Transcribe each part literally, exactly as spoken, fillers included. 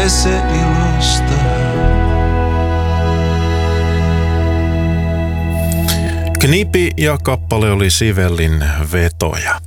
se ilosta. Knipi ja kappale oli Sivellin Vetoja.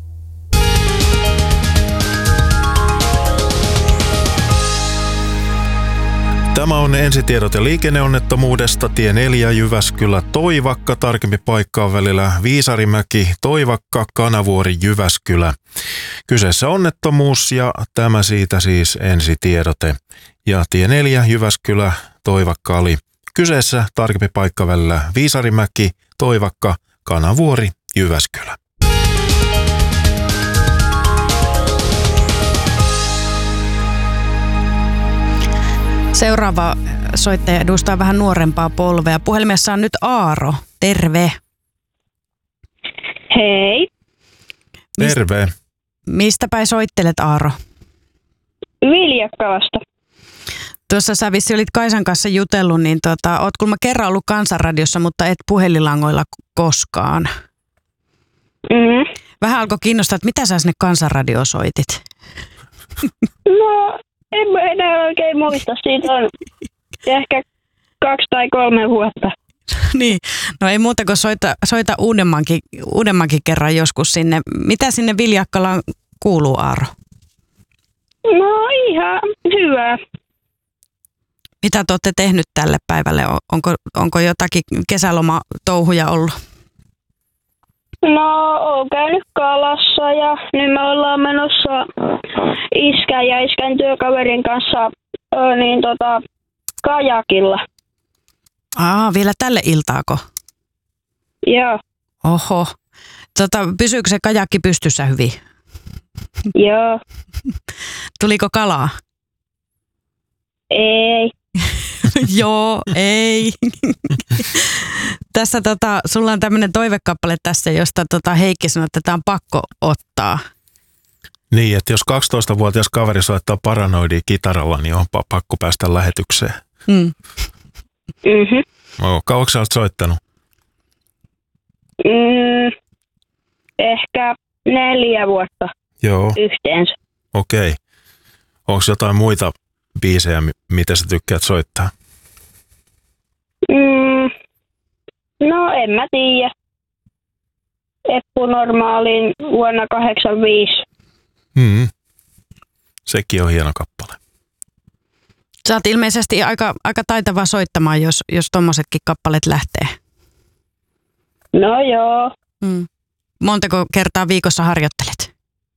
Tämä on ensitiedot ja liikenneonnettomuudesta. Tie neljä Jyväskylä Toivakka. Tarkempi paikka on välillä Viisarimäki Toivakka Kanavuori Jyväskylä. Kyseessä onnettomuus ja tämä siitä siis ensitiedote. Ja tie neljä Jyväskylä Toivakka oli kyseessä. Tarkempi paikka välillä Viisarimäki Toivakka Kanavuori Jyväskylä. Seuraava soittaja edustaa vähän nuorempaa polvea. Puhelimessa on nyt Aaro. Terve. Hei. Terve. Mist, mistä päin soittelet, Aaro? Viljakkalasta. Tuossa sä vissi olit Kaisan kanssa jutellut, niin tota, oot kuulemma kerran ollut Kansanradiossa, mutta et puhelinlangoilla koskaan. Mm. Vähän alkoi kiinnostaa, että mitä sä sinne Kansanradioon soitit? No, en mä enää oikein muista. Siitä on ehkä kaksi tai kolme vuotta. Niin, no ei muuta kuin soita, soita uudemmankin, uudemmankin kerran joskus sinne. Mitä sinne Viljakkalaan kuuluu, Aaro? No ihan hyvä. Mitä te olette tehnyt tälle päivälle? Onko, onko jotakin kesälomatouhuja ollut? No, oon käynyt kalassa ja nyt me ollaan menossa iskän ja iskän työkaverin kanssa ö, niin tota, kajakilla. Aa, vielä tälle iltaako? Joo. Oho. Tota, pysyykö se kajakki pystyssä hyvin? Joo. Tuliko kalaa? Ei. Joo, ei. Tässä tota, sulla on tämmöinen toivekappale tässä, josta tota Heikki sanoi, että tämä on pakko ottaa. Niin, että jos kaksitoistavuotias kaveri soittaa Paranoidia kitaralla, niin on pakko päästä lähetykseen. Mm. Mhm. Oh, kauanko sä oot soittanut? Mm, ehkä neljä vuotta. Joo. Yhteensä. Okei. Okay. Onko jotain muita biisejä, mitä sä tykkäät soittaa? Mm, no en mä tiedä. Eppu Normaalin vuonna kahdeksankymmentäviisi. Mm. Sekin on hieno kappale. Sä oot ilmeisesti aika, aika taitava soittamaan, jos, jos tommosetkin kappaleet lähtee. No joo. Mm. Montako kertaa viikossa harjoittelet?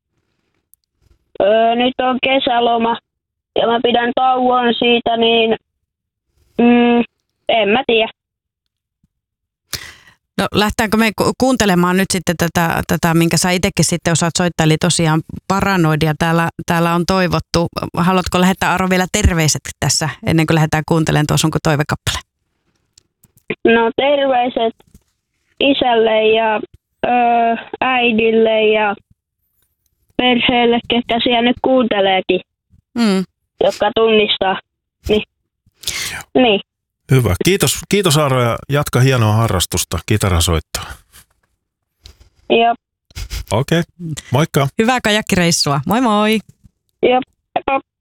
Öö, nyt on kesäloma ja mä pidän tauon siitä, niin mm, en mä tiedä. No lähtäänkö me ku- kuuntelemaan nyt sitten tätä, tätä, minkä sä itsekin sitten osaat soittaa, eli tosiaan Paranoidia täällä, täällä on toivottu. Haluatko lähettää, Aaro, vielä terveiset tässä ennen kuin lähdetään kuuntelemaan tuossa onko toivekappale? No terveiset isälle ja öö, äidille ja perheelle, ketkä siellä nyt kuunteleekin, Mm. jotka tunnistaa. Niin. niin. Hyvä. Kiitos, kiitos Aaro ja jatka hienoa harrastusta, kitarasoittoa. Jop. Okei, okay. Moikka. Hyvää kajakkireissua. Moi moi! Jop.